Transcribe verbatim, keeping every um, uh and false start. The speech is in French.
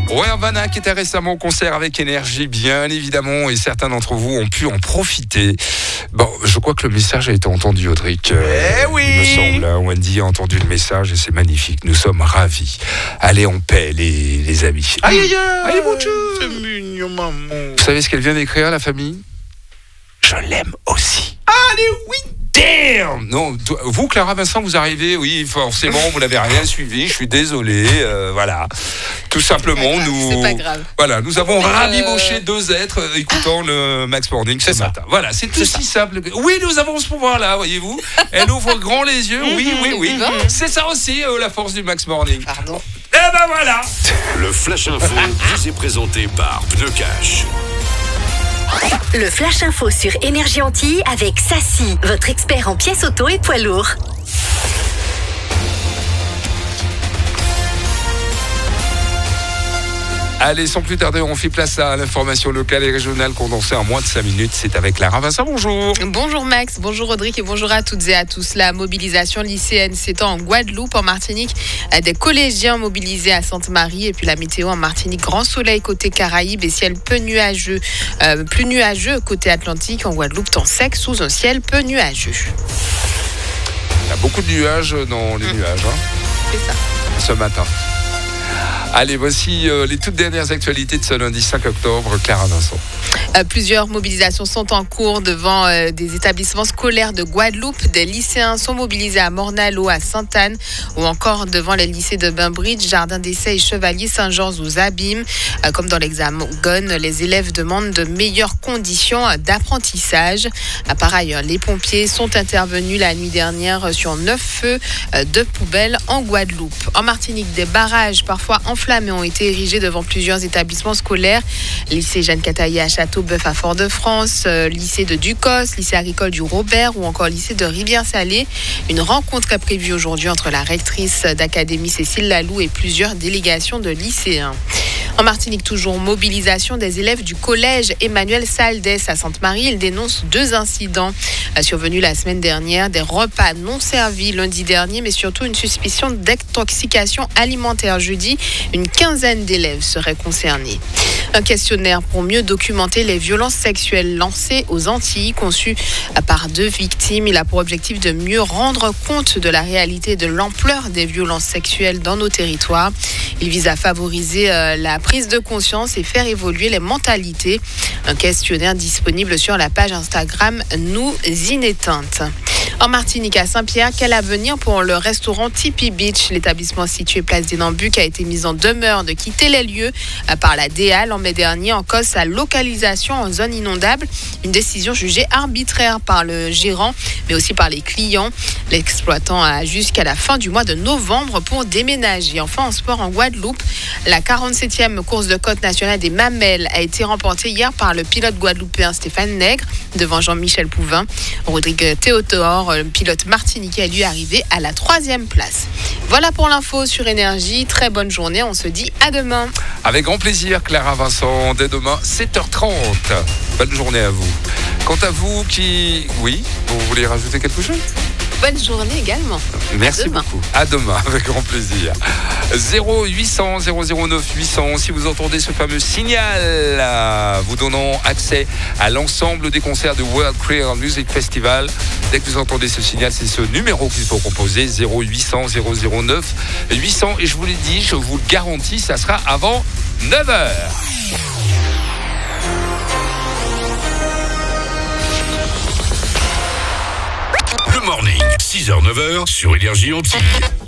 Roy Urbana qui était récemment au concert avec Énergie, bien évidemment, et certains d'entre vous ont pu en profiter. Bon, je crois que le message a été entendu, Audric. Eh oui. Il me semble, hein, Wendy a entendu le message et c'est magnifique. Nous sommes ravis. Allez en paix, les, les amis. Aïe, aïe, aïe. Allez, mon Dieu. C'est mignon, maman. Vous savez ce qu'elle vient d'écrire, la famille? Je l'aime aussi. Allez, oui. Damn! Non, toi, vous, Clara Vincent, vous arrivez, oui, forcément, vous n'avez rien suivi, je suis désolé, euh, voilà. Tout simplement, grave, nous. c'est pas grave. Voilà, nous avons Euh... rabiboché deux êtres euh, écoutant le Max Morning ce matin. Voilà, c'est tout si simple. que- Oui, nous avons ce pouvoir-là, voyez-vous. Elle ouvre grand les yeux, oui, oui, oui. C'est ça aussi, euh, la force du Max Morning. Pardon. Eh ben voilà! Le Flash Info vous est présenté par Pneu Cash. Le Flash Info sur Énergie Antilles avec Sassy, votre expert en pièces auto et poids lourds. Allez, sans plus tarder, on fait place à l'information locale et régionale condensée en moins de cinq minutes. C'est avec Clara Vincent, bonjour. Bonjour Max, bonjour Audric et bonjour à toutes et à tous. La mobilisation lycéenne s'étend en Guadeloupe, en Martinique, des collégiens mobilisés à Sainte-Marie et puis la météo en Martinique, grand soleil côté Caraïbes et ciel peu nuageux, euh, plus nuageux côté Atlantique, en Guadeloupe temps sec sous un ciel peu nuageux. Il y a beaucoup de nuages dans les Mmh. nuages hein, C'est ça. ce matin. Allez, voici euh, les toutes dernières actualités de ce lundi cinq octobre. Clara Vincent. Euh, plusieurs mobilisations sont en cours devant euh, des établissements scolaires de Guadeloupe. Des lycéens sont mobilisés à Morne-à-l'Eau, à Sainte-Anne ou encore devant les lycées de Bainbridge, Jardin d'Essai et Chevalier Saint-Georges aux Abîmes. Euh, comme dans l'Hexagone, les élèves demandent de meilleures conditions d'apprentissage. Euh, par ailleurs, les pompiers sont intervenus la nuit dernière sur neuf feux euh, de poubelles en Guadeloupe. En Martinique, des barrages parfois enflammés ont été érigés devant plusieurs établissements scolaires. Lycée Jeanne Cataillé à Châteauboeuf à Fort-de-France, euh, lycée de Ducos, lycée agricole du Robert ou encore lycée de Rivière-Salée. Une rencontre est prévue aujourd'hui entre la rectrice d'académie Cécile Lalou et plusieurs délégations de lycéens. En Martinique, toujours mobilisation des élèves du collège Emmanuel Saldès à Sainte-Marie. Ils dénoncent deux incidents euh, survenus la semaine dernière. Des repas non servis lundi dernier, mais surtout une suspicion d'intoxication alimentaire jeudi. Une quinzaine d'élèves seraient concernés. Un questionnaire pour mieux documenter les violences sexuelles lancé aux Antilles, conçu par deux victimes. Il a pour objectif de mieux rendre compte de la réalité et de l'ampleur des violences sexuelles dans nos territoires. Il vise à favoriser euh, la prise de conscience et faire évoluer les mentalités. Un questionnaire disponible sur la page Instagram Nous Inéteintes. En Martinique, à Saint-Pierre, quel avenir pour le restaurant Tipi Beach? L'établissement situé place des Nambucs a été mis en demeure de quitter les lieux par la D A L en mai dernier en cause sa localisation en zone inondable. Une décision jugée arbitraire par le gérant, mais aussi par les clients. L'exploitant a jusqu'à la fin du mois de novembre pour déménager. Enfin, en sport en Guadeloupe, la quarante-septième course de côte nationale des Mamelles a été remportée hier par le pilote guadeloupéen Stéphane Nègre devant Jean-Michel Pouvin. Rodrigue Théodore, le pilote martiniquais, est lui arrivé à la troisième place. Voilà pour l'info sur Énergie. Très bonne journée. On se dit à demain. Avec grand plaisir, Clara Vincent. Dès demain, sept heures trente. Bonne journée à vous. Quant à vous qui... Oui, vous voulez rajouter quelque chose? Bonne journée également. Merci À demain. beaucoup. À demain, avec grand plaisir. zéro huit cents zéro zéro neuf huit cents. Si vous entendez ce fameux signal euh, vous donnant accès à l'ensemble des concerts de World Queer Music Festival, dès que vous entendez ce signal, c'est ce numéro qu'il faut composer, zéro huit cents zéro zéro neuf huit cents. Et je vous l'ai dit, je vous le garantis, ça sera avant neuf heures. Le morning, six heures neuf heures sur Énergie Antilles.